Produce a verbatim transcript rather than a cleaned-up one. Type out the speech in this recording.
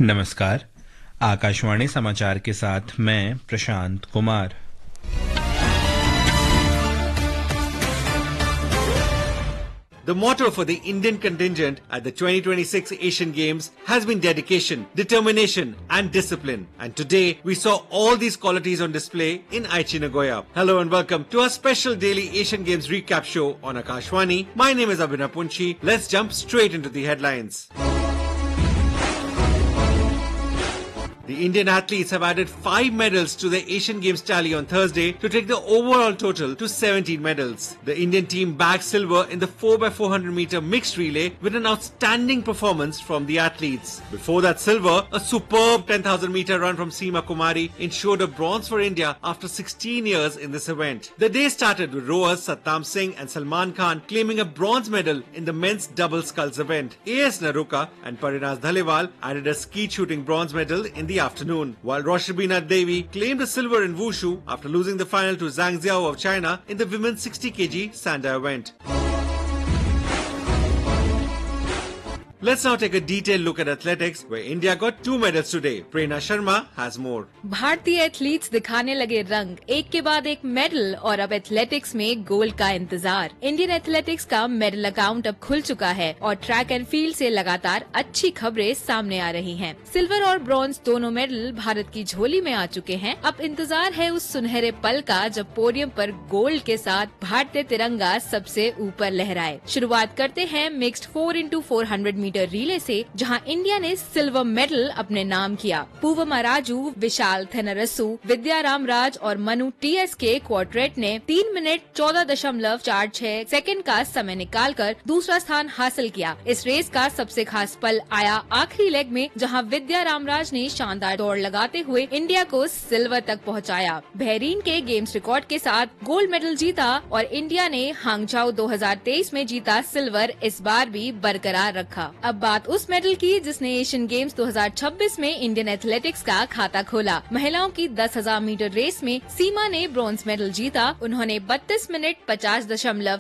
नमस्कार, आकाशवाणी समाचार के साथ मैं Prashant Kumar. The motto for the Indian contingent at the twenty twenty-six Asian Games has been dedication, determination and discipline. And today we saw all these qualities on display in Aichi, Nagoya. Hello and welcome to our special daily Asian Games recap show on Akashvani. My name is Abhinav Punchi. Let's jump straight into the headlines. The Indian athletes have added five medals to the Asian Games tally on Thursday to take the overall total to seventeen medals. The Indian team bagged silver in the four by four hundred meter mixed relay with an outstanding performance from the athletes. Before that silver, a superb ten thousand meter run from Seema Kumari ensured a bronze for India after sixteen years in this event. The day started with rowers Satnam Singh and Salman Khan claiming a bronze medal in the men's double sculls event. A S Naruka and Parinaz Dhaliwal added a skeet shooting bronze medal in the afternoon, while Roshbina Devi claimed a silver in wushu after losing the final to Zhang Ziao of China in the women's sixty kilogram Sanda event. Let's now take a detailed look at athletics, where India got two medals today. Prerna Sharma has more. भारतीय athletes दिखाने लगे रंग, एक के बाद एक medal और अब एथलेटिक्स में गोल्ड का इंतजार। इंडियन एथलेटिक्स का मेडल अकाउंट अब खुल चुका है और ट्रैक एंड फील्ड से लगातार अच्छी खबरें सामने आ रही हैं। सिल्वर और ब्रॉन्ज दोनों मेडल भारत की झोली में आ चुके हैं। अब इंतजार है उस सुनहरे पल का जब पोडियम पर गोल्ड के साथ भारतीय तिरंगा सबसे ऊपर लहराए। शुरुआत करते हैं mixed four into four hundred metre relay से, जहां इंडिया ने सिल्वर मेडल अपने नाम किया। पूवमा राजू, विशाल थेनरसू, विद्या रामराज और मनु टीएस के क्वार्टेट ने तीन मिनट चौदह दशमलव चार छह सेकंड का समय निकालकर दूसरा स्थान हासिल किया। इस रेस का सबसे खास पल आया आखिरी लेग में, जहां विद्या रामराज ने शानदार दौड़ लगाते हुए इंडिया को सिल्वर तक पहुंचाया। बहरीन के गेम्स रिकॉर्ड के साथ गोल्ड मेडल जीता और इंडिया ने हांगझाओ दो हज़ार तेईस में जीता सिल्वर इस बार भी बरकरार रखा। अब बात उस मेडल की जिसने एशियन गेम्स दो हज़ार छब्बीस में इंडियन एथलेटिक्स का खाता खोला। महिलाओं की दस हज़ार मीटर रेस में सीमा ने ब्रॉन्ज मेडल जीता। उन्होंने बत्तीस मिनट पचास दशमलव